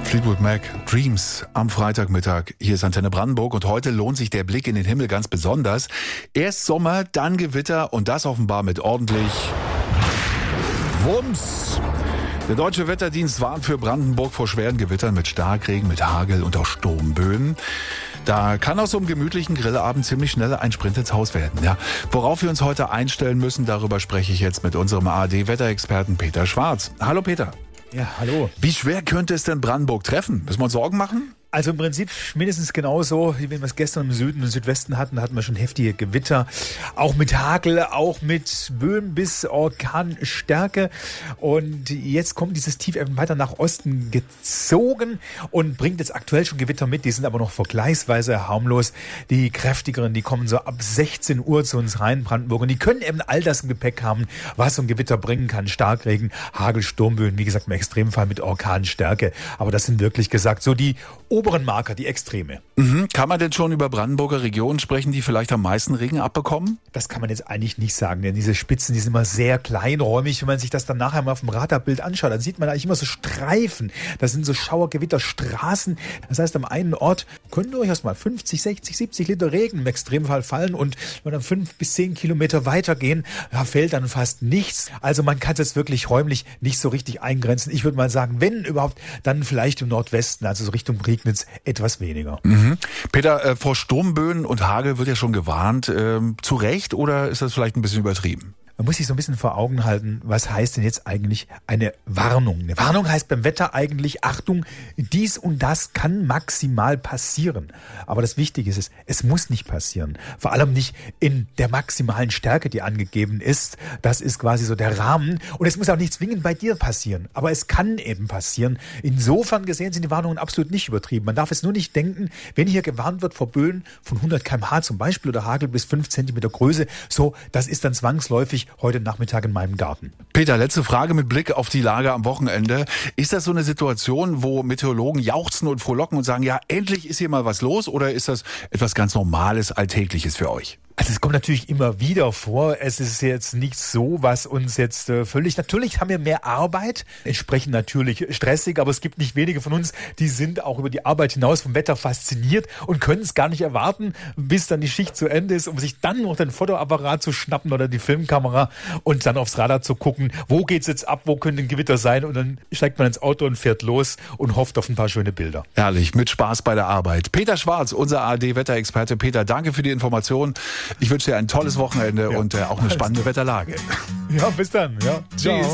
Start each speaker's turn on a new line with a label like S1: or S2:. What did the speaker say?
S1: Fleetwood Mac, Dreams am Freitagmittag. Hier ist Antenne Brandenburg und heute lohnt sich der Blick in den Himmel ganz besonders. Erst Sommer, dann Gewitter und das offenbar mit ordentlich Wumms. Der Deutsche Wetterdienst warnt für Brandenburg vor schweren Gewittern mit Starkregen, mit Hagel und auch Sturmböen. Da kann aus so einem gemütlichen Grillabend ziemlich schnell ein Sprint ins Haus werden. Ja, worauf wir uns heute einstellen müssen, darüber spreche ich jetzt mit unserem ARD-Wetterexperten Peter Schwarz. Hallo Peter.
S2: Ja, hallo.
S1: Wie schwer könnte es denn Brandenburg treffen? Müssen wir uns Sorgen machen?
S2: Also im Prinzip mindestens genauso, wie wir es gestern im Süden und Südwesten hatten. Da hatten wir schon heftige Gewitter, auch mit Hagel, auch mit Böen bis Orkanstärke. Und jetzt kommt dieses Tief eben weiter nach Osten gezogen und bringt jetzt aktuell schon Gewitter mit. Die sind aber noch vergleichsweise harmlos. Die kräftigeren, die kommen so ab 16 Uhr zu uns rein, Brandenburg. Und die können eben all das im Gepäck haben, was so ein Gewitter bringen kann. Starkregen, Hagel, Sturmböen, wie gesagt im Extremfall mit Orkanstärke. Aber das sind wirklich gesagt so die oberen Marker, die Extreme.
S1: Kann man denn schon über Brandenburger Regionen sprechen, die vielleicht am meisten Regen abbekommen?
S2: Das kann man jetzt eigentlich nicht sagen, denn diese Spitzen, die sind immer sehr kleinräumig. Wenn man sich das dann nachher mal auf dem Radarbild anschaut, dann sieht man eigentlich immer so Streifen. Das sind so Schauergewitterstraßen. Das heißt, am einen Ort können durchaus mal 50, 60, 70 Liter Regen im Extremfall fallen und wenn wir dann 5 bis 10 Kilometer weitergehen, da fällt dann fast nichts. Also man kann es jetzt wirklich räumlich nicht so richtig eingrenzen. Ich würde mal sagen, wenn überhaupt, dann vielleicht im Nordwesten, also so Richtung Prignitz, etwas weniger.
S1: Peter, vor Sturmböen und Hagel wird ja schon gewarnt. Zu Recht oder ist das vielleicht ein bisschen übertrieben?
S2: Man muss sich so ein bisschen vor Augen halten, was heißt denn jetzt eigentlich eine Warnung? Eine Warnung heißt beim Wetter eigentlich, Achtung, dies und das kann maximal passieren. Aber das Wichtige ist, es muss nicht passieren. Vor allem nicht in der maximalen Stärke, die angegeben ist. Das ist quasi so der Rahmen. Und es muss auch nicht zwingend bei dir passieren. Aber es kann eben passieren. Insofern gesehen sind die Warnungen absolut nicht übertrieben. Man darf es nur nicht denken, wenn hier gewarnt wird vor Böen von 100 km/h zum Beispiel oder Hagel bis 5 Zentimeter Größe, so, das ist dann zwangsläufig heute Nachmittag in meinem Garten.
S1: Peter, letzte Frage mit Blick auf die Lage am Wochenende. Ist das so eine Situation, wo Meteorologen jauchzen und frohlocken und sagen, ja, endlich ist hier mal was los, oder ist das etwas ganz Normales, Alltägliches für euch?
S2: Also es kommt natürlich immer wieder vor. Es ist jetzt nicht so, was uns jetzt völlig... Natürlich haben wir mehr Arbeit, entsprechend natürlich stressig, aber es gibt nicht wenige von uns, die sind auch über die Arbeit hinaus vom Wetter fasziniert und können es gar nicht erwarten, bis dann die Schicht zu Ende ist, um sich dann noch den Fotoapparat zu schnappen oder die Filmkamera und dann aufs Radar zu gucken, wo geht's jetzt ab, wo können denn Gewitter sein, und dann steigt man ins Auto und fährt los und hofft auf ein paar schöne Bilder.
S1: Herrlich, mit Spaß bei der Arbeit. Peter Schwarz, unser ARD-Wetterexperte. Peter, danke für die Information. Ich wünsche dir ein tolles Wochenende und auch eine spannende Wetterlage.
S2: Ja, bis dann. Ja. Ciao.